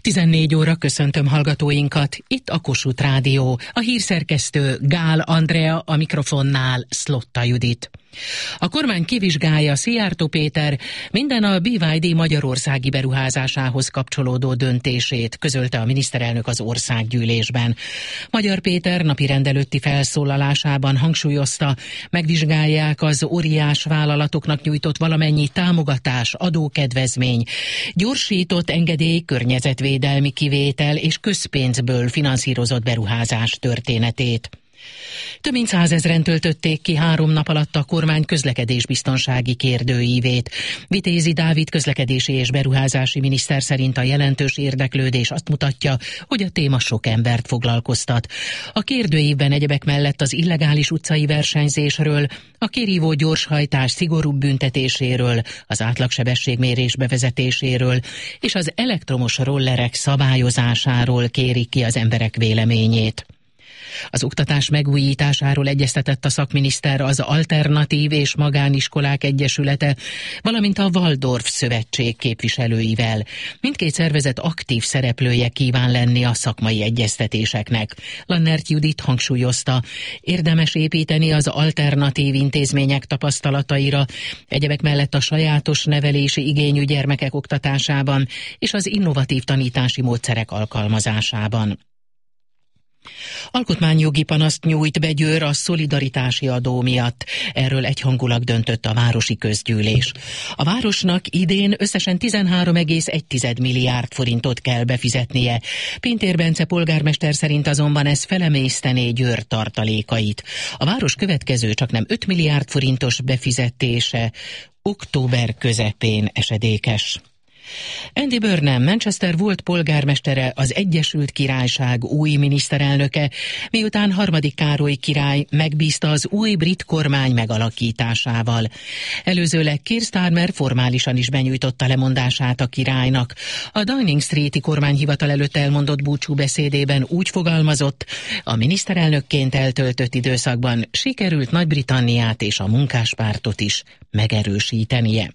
14 óra, köszöntöm hallgatóinkat. Itt a Kossuth Rádió. A hírszerkesztő Gál Andrea, a mikrofonnál Szlotta Judit. A kormány kivizsgálja Szijjártó Péter minden a BYD magyarországi beruházásához kapcsolódó döntését, közölte a miniszterelnök az országgyűlésben. Magyar Péter napirend előtti felszólalásában hangsúlyozta, megvizsgálják az óriás vállalatoknak nyújtott valamennyi támogatás, adókedvezmény, gyorsított engedély, környezetvédelmi kivétel és közpénzből finanszírozott beruházás történetét. Több mint 100 000-en töltötték ki 3 nap alatt a kormány közlekedésbiztonsági kérdőívét. Vitézi Dávid közlekedési és beruházási miniszter szerint a jelentős érdeklődés azt mutatja, hogy a téma sok embert foglalkoztat. A kérdőívben egyebek mellett az illegális utcai versenyzésről, a kirívó gyorshajtás szigorúbb büntetéséről, az átlagsebességmérés bevezetéséről és az elektromos rollerek szabályozásáról kérik ki az emberek véleményét. Az oktatás megújításáról egyeztetett a szakminiszter az Alternatív és Magániskolák Egyesülete, valamint a Waldorf Szövetség képviselőivel. Mindkét szervezet aktív szereplője kíván lenni a szakmai egyeztetéseknek. Lannert Judit hangsúlyozta, érdemes építeni az alternatív intézmények tapasztalataira, egyebek mellett a sajátos nevelési igényű gyermekek oktatásában és az innovatív tanítási módszerek alkalmazásában. Alkotmányjogi panaszt nyújt be Győr a szolidaritási adó miatt. Erről egyhangulag döntött a városi közgyűlés. A városnak idén összesen 13,1 milliárd forintot kell befizetnie. Pintér Bence polgármester szerint azonban ez felemésztené Győr tartalékait. A város következő csaknem 5 milliárd forintos befizetése október közepén esedékes. Andy Burnham, Manchester volt polgármestere, az Egyesült Királyság új miniszterelnöke, miután harmadik Károly király megbízta az új brit kormány megalakításával. Előzőleg Keir Starmer formálisan is benyújtotta lemondását a királynak. A Downing Street-i kormányhivatal előtt elmondott búcsúbeszédében úgy fogalmazott, a miniszterelnökként eltöltött időszakban sikerült Nagy-Britanniát és a munkáspártot is megerősítenie.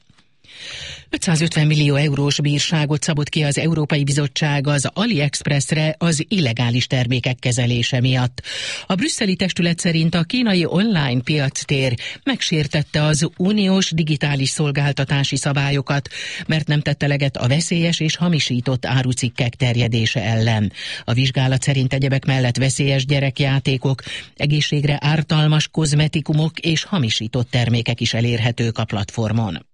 550 millió eurós bírságot szabott ki az Európai Bizottság az AliExpressre az illegális termékek kezelése miatt. A brüsszeli testület szerint a kínai online piactér megsértette az uniós digitális szolgáltatási szabályokat, mert nem tette eleget a veszélyes és hamisított árucikkek terjedése ellen. A vizsgálat szerint egyebek mellett veszélyes gyerekjátékok, egészségre ártalmas kozmetikumok és hamisított termékek is elérhetők a platformon.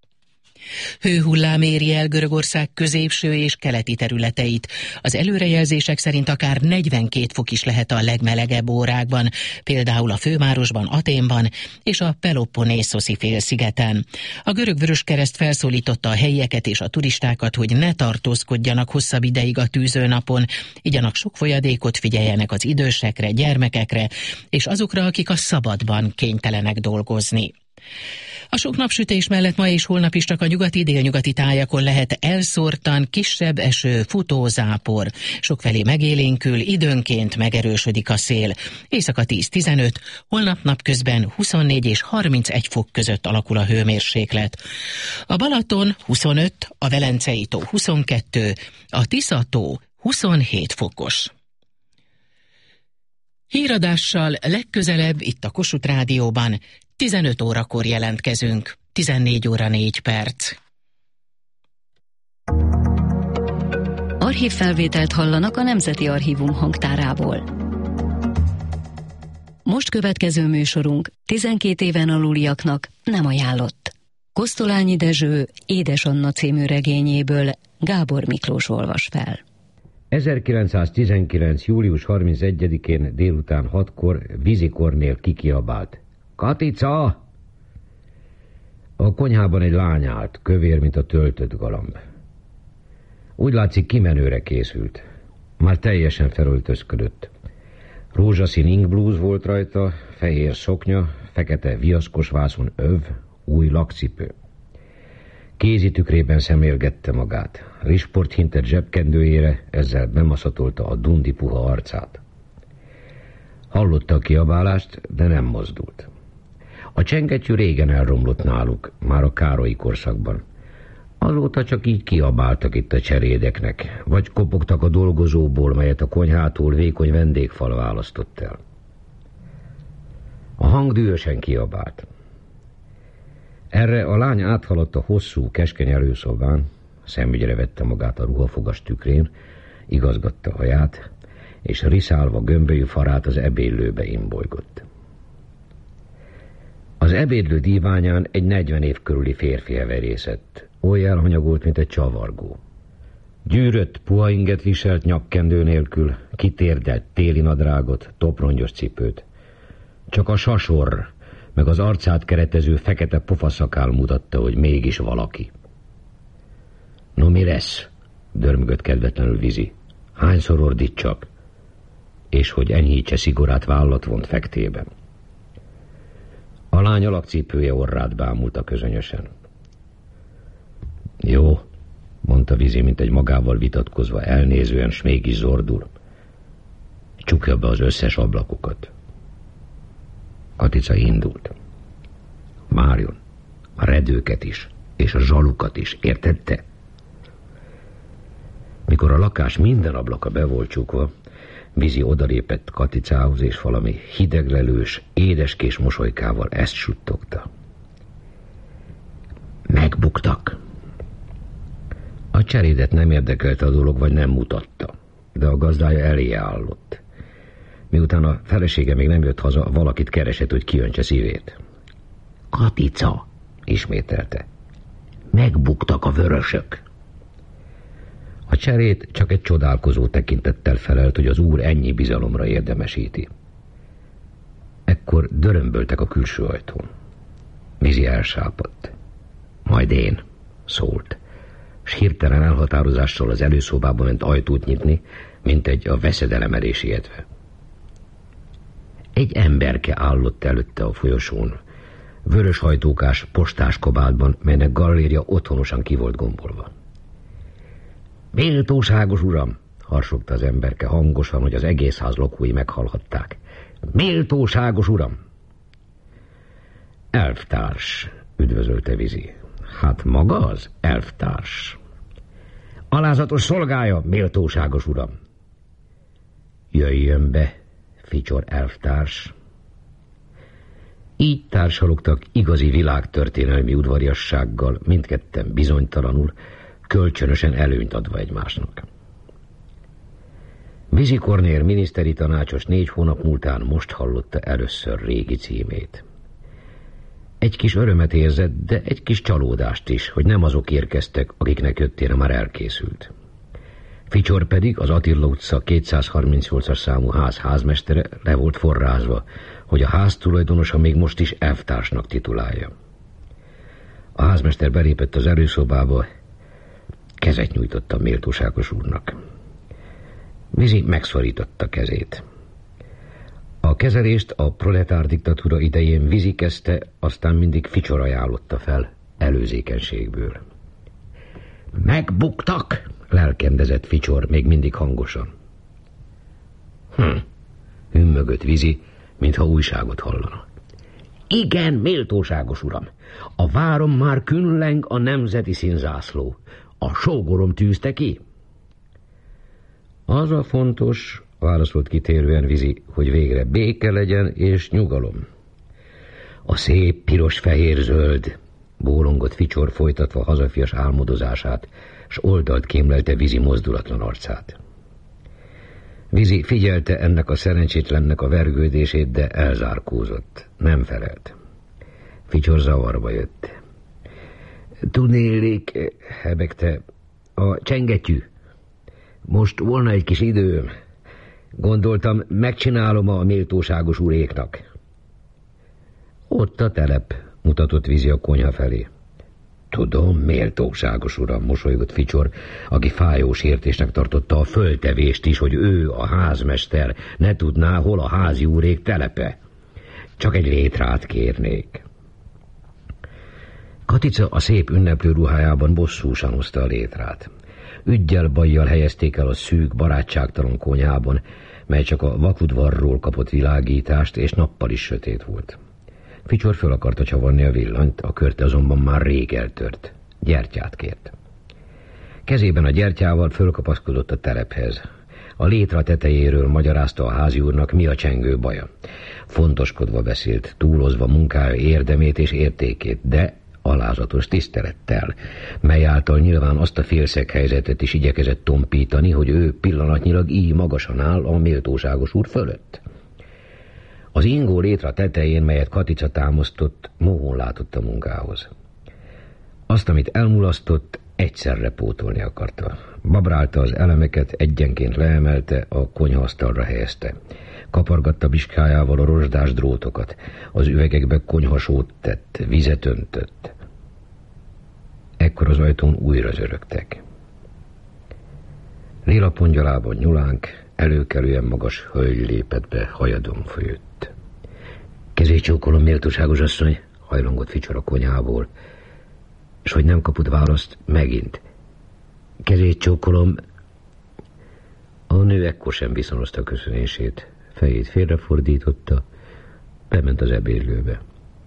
Hőhullám éri el Görögország középső és keleti területeit. Az előrejelzések szerint akár 42 fok is lehet a legmelegebb órákban, például a fővárosban, Athénban és a Peloponnészoszi félszigeten. A Görög Vöröskereszt felszólította a helyieket és a turistákat, hogy ne tartózkodjanak hosszabb ideig a tűzőnapon, igyanak sok folyadékot, figyeljenek az idősekre, gyermekekre és azokra, akik a szabadban kénytelenek dolgozni. A sok napsütés mellett ma és holnap is csak a nyugati-délnyugati tájakon lehet elszórtan kisebb eső, futózápor. Sokfelé megélénkül, időnként megerősödik a szél. Éjszaka 10-15, holnap napközben 24 és 31 fok között alakul a hőmérséklet. A Balaton 25, a Velencei tó 22, a Tisza-tó 27 fokos. Híradással legközelebb itt a Kossuth Rádióban 15 órakor jelentkezünk. 14 óra 4 perc. Archívfelvételt hallanak a Nemzeti Archívum hangtárából. Most következő műsorunk 12 éven aluliaknak nem ajánlott. Kosztolányi Dezső Édes Anna című regényéből Gábor Miklós olvas fel. 1919. július 31-én délután 6-kor Vizi Kornél kikiabált: Katica! A konyhában egy lány állt, kövér, mint a töltött galamb. Úgy látszik, kimenőre készült. Már teljesen felöltözködött. Rózsaszín ingblúz volt rajta, fehér szoknya, fekete viaszkos vászon öv, új lakcipő. Kézi tükrében szemlélgette magát. Risport hintett zsebkendőjére, ezzel bemaszatolta a dundi puha arcát. Hallotta a kiabálást, de nem mozdult. A csengettyű régen elromlott náluk, már a Károlyi korszakban. Azóta csak így kiabáltak itt a cserédeknek, vagy kopogtak a dolgozóból, melyet a konyhától vékony vendégfal választott el. A hang dühösen kiabált. Erre a lány áthaladt a hosszú, keskeny előszobán, szemügyre vette magát a ruhafogas tükrén, igazgatta haját, és riszálva gömbölyű farát az ebédlőbe imbolygott. Az ebédlő díványán egy 40 év körüli férfi heverészett, oly elhanyagolt, mint egy csavargó. Gyűrött, puha inget viselt nyakkendő nélkül, kitérdelt téli nadrágot, toprongyos cipőt. Csak a sasorr, meg az arcát keretező fekete pofaszakál mutatta, hogy mégis valaki. No, mi lesz? Dörmögött kedvetlenül Vizi. Hányszor ordítsak? És hogy enyhítse szigorát, vállat vont fektében. A lány alakcipője orrát bámulta közönösen. Jó, mondta Vizi, mint egy magával vitatkozva, elnézően, s mégis zordul. Csukja be az összes ablakokat. Katica indult. Várjon, a redőket is, és a zsalukat is, érted te? Mikor a lakás minden ablaka be volt csukva, Vizi odalépett Katicához, és valami hideglelős, édeskés mosolykával ezt suttogta. Megbuktak. A cserédet nem érdekelte a dolog, vagy nem mutatta, de a gazdája eléje állott. Miután a felesége még nem jött haza, valakit keresett, hogy kiöntse szívét. Katica, ismételte. Megbuktak a vörösök. A cserét csak egy csodálkozó tekintettel felelt, hogy az úr ennyi bizalomra érdemesíti. Ekkor dörömböltek a külső ajtón. Vizi elsápadt. Majd én, szólt, s hirtelen elhatározással az előszobába ment ajtót nyitni, mint egy a veszedelemre sietve. Egy emberke állott előtte a folyosón, vörös hajtókás postás kabátban, melynek gallérja otthonosan ki volt gombolva. Méltóságos uram, harsogta az emberke hangosan, hogy az egész ház lakói meghallhatták. Méltóságos uram! Elvtárs, üdvözölte Vizi. Hát maga az elvtárs. Alázatos szolgája, méltóságos uram. Jöjjön be, Ficyor elvtárs. Így társalogtak igazi világtörténelmi udvariassággal, mindketten bizonytalanul, kölcsönösen előnyt adva egymásnak. Vizi Kornél miniszteri tanácsos 4 hónap múltán most hallotta először régi címét. Egy kis örömet érzett, de egy kis csalódást is, hogy nem azok érkeztek, akiknek jöttére már elkészült. Ficyor pedig, az Attila utca 238-as számú ház házmestere le volt forrázva, hogy a ház tulajdonosa még most is elvtársnak titulálja. A házmester belépett az előszobába, kezet nyújtott a méltóságos úrnak. Vizi megszorította kezét. A kezelést a proletár diktatúra idején Vizi kezdte, aztán mindig Ficyor ajánlotta fel, előzékenységből. Megbuktak, lelkendezett Ficyor még mindig hangosan. Hümmögött Vizi, mintha újságot hallana. Igen, méltóságos uram, a várom már künleng a nemzeti színzászló. A sógorom tűzte ki. Az a fontos, válaszolt kitérően Vizi, hogy végre béke legyen és nyugalom. A szép piros-fehér-zöld, bólongott Ficyor folytatva hazafias álmodozását, s oldalt kémlelte Vizi mozdulatlan arcát. Vizi figyelte ennek a szerencsétlennek a vergődését, de elzárkózott, nem felelt. Ficyor zavarba jött. Tudnélik, hebegte, a csengettyű. Most volna egy kis időm. Gondoltam, megcsinálom a méltóságos uréknak. Ott a telep, mutatott Vizi a konyha felé. Tudom, méltóságos uram, mosolygott Ficyor, aki fájó sértésnek tartotta a föltevést is, hogy ő, a házmester, ne tudná, hol a házi úrék telepe. Csak egy létrát kérnék. Katica a szép ünneplő ruhájában bosszúsan hozta a létrát. Üggyel-bajjal helyezték el a szűk, barátságtalan konyhában, mely csak a vakudvarról kapott világítást, és nappal is sötét volt. Ficyor föl akarta csavarni a villanyt, a körte azonban már rég eltört. Gyertyát kért. Kezében a gyertyával fölkapaszkodott a telephez. A létra tetejéről magyarázta a háziúrnak, mi a csengő baja. Fontoskodva beszélt, túlozva munkája érdemét és értékét, de alázatos tisztelettel, mely által nyilván azt a félszeghelyzetet is igyekezett tompítani, hogy ő pillanatnyilag így magasan áll a méltóságos úr fölött. Az ingó létra tetején, melyet Katica támasztott, mohón látott a munkához. Azt, amit elmulasztott, egyszerre pótolni akarta. Babrálta az elemeket, egyenként leemelte, a konyhaasztalra helyezte. Kapargatta biskájával a rozsdás drótokat, az üvegekbe konyhasót tett, vizet öntött. Ekkor az ajtón újra zörögtek. Lila pongyalában nyulánk, előkelően magas hölgy lépett be hajadon fölött. Kezét csókolom, méltóságos asszony, hajlongott Ficsor a konyhából, és hogy nem kapott választ, megint. Kezét csókolom. A nő ekkor sem viszonozta a köszönését. Fejét félrefordította, bement az ebédlőbe.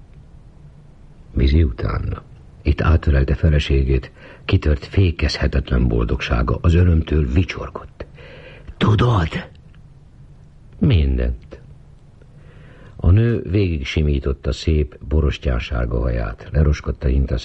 Vízi utána. Itt átölelte feleségét, kitört fékezhetetlen boldogsága, az örömtől vicsorgott. Tudod? Mindent. A nő végig simította szép, borostyánsárga haját, leroskadt a hinta